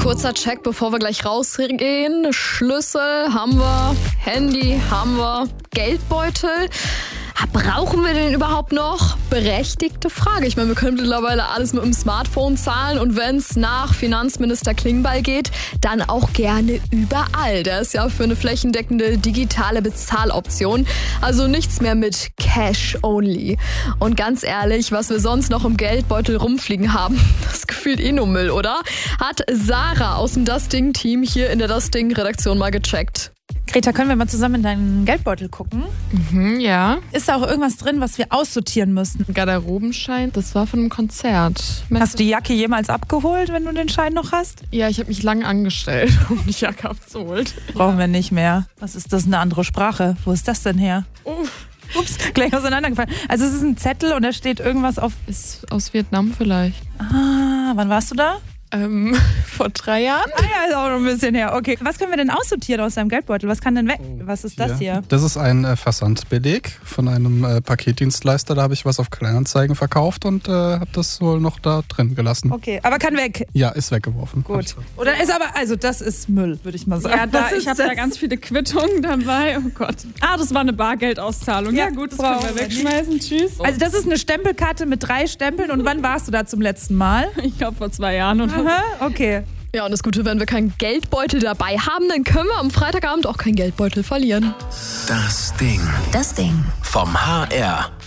Kurzer Check, bevor wir gleich rausgehen. Schlüssel haben wir, Handy haben wir, Geldbeutel. Brauchen wir den überhaupt noch? Berechtigte Frage. Ich meine, wir können mittlerweile alles mit dem Smartphone zahlen und wenn es nach Finanzminister Klingbeil geht, dann auch gerne überall. Der ist ja für eine flächendeckende digitale Bezahloption. Also nichts mehr mit Cash only. Und ganz ehrlich, was wir sonst noch im Geldbeutel rumfliegen haben, das gefühlt nur Müll, oder? Hat Sarah aus dem Das Ding-Team hier in der Das Ding-Redaktion mal gecheckt. Greta, können wir mal zusammen in deinen Geldbeutel gucken? Ja. Ist da auch irgendwas drin, was wir aussortieren müssen? Garderobenschein, das war von einem Konzert. Hast du die Jacke jemals abgeholt, wenn du den Schein noch hast? Ja, ich habe mich lang angestellt, um die Jacke abzuholen. Brauchen wir nicht mehr. Was ist das, eine andere Sprache? Wo ist das denn her? Ups, gleich auseinandergefallen. Also es ist ein Zettel und da steht irgendwas auf... Ist aus Vietnam vielleicht. Ah, wann warst du da? Vor 3 Jahren. Ah ja, ist auch noch ein bisschen her. Okay. Was können wir denn aussortieren aus deinem Geldbeutel? Was kann denn weg? Was ist das hier? Das ist ein Versandbeleg von einem Paketdienstleister. Da habe ich was auf Kleinanzeigen verkauft und habe das wohl noch da drin gelassen. Okay, aber kann weg? Ja, ist weggeworfen. Gut. Oder ist aber, also das ist Müll, würde ich mal sagen. Ja, ich habe da ganz viele Quittungen dabei. Oh Gott. Das war eine Bargeldauszahlung. Ja gut, das können wir wegschmeißen. Tschüss. Also das ist eine Stempelkarte mit 3 Stempeln. Und wann warst du da zum letzten Mal? Ich glaube vor 2 Jahren oder Aha, okay. Ja, und das Gute, wenn wir keinen Geldbeutel dabei haben, dann können wir am Freitagabend auch keinen Geldbeutel verlieren. Das Ding. Das Ding. Vom HR.